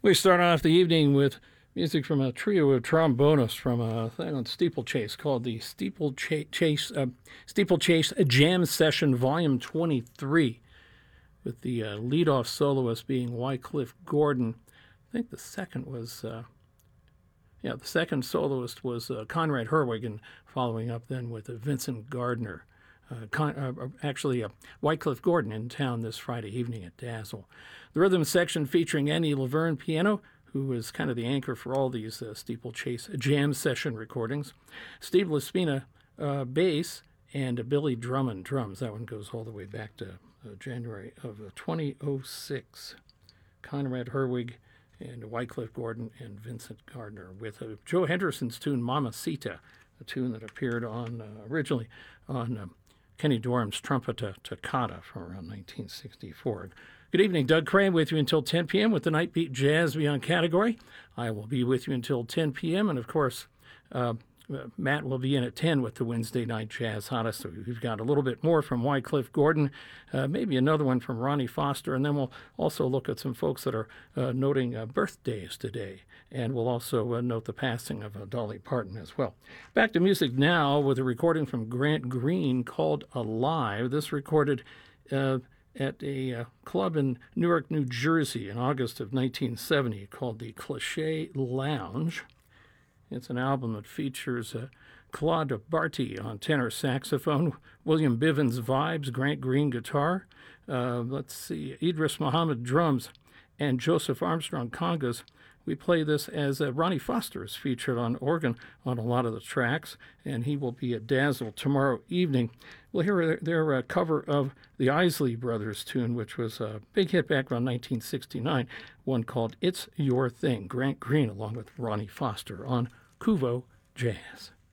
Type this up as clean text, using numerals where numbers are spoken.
We start off the evening with music from a trio of trombonists from a thing on Steeplechase called the Steeplechase Jam Session Volume 23, with the leadoff soloist being Wycliffe Gordon. I think the second was, the second soloist was Conrad Herwig, and following up then with Vincent Gardner. Wycliffe Gordon in town this Friday evening at Dazzle. The rhythm section featuring Annie Laverne piano, who is kind of the anchor for all these Steeplechase Jam Session recordings. Steve Laspina bass, and Billy Drummond drums. That one goes all the way back to January of 2006. Conrad Herwig and Wycliffe Gordon and Vincent Gardner with Joe Henderson's tune Mamacita, a tune that appeared on originally on Kenny Dorham's Trumpeta Toccata from around 1964. Good evening, Doug Crane with you until 10 p.m. with the Night Beat Jazz Beyond category. I will be with you until 10 p.m. And, of course, Matt will be in at 10 with the Wednesday Night Jazz Hottest. So we've got a little bit more from Wycliffe Gordon, maybe another one from Ronnie Foster, and then we'll also look at some folks that are noting birthdays today. And we'll also note the passing of Dolly Parton as well. Back to music now with a recording from Grant Green called Alive. This recorded at a club in Newark, New Jersey in August of 1970 called the Cliché Lounge. It's an album that features Claude Barty on tenor saxophone, William Bivens vibes, Grant Green guitar, Idris Muhammad drums, and Joseph Armstrong congas. We play this as Ronnie Foster is featured on organ on a lot of the tracks, and he will be at Dazzle tomorrow evening. We'll hear their cover of the Isley Brothers tune, which was a big hit back around 1969, one called It's Your Thing. Grant Green along with Ronnie Foster on Kuvo Jazz.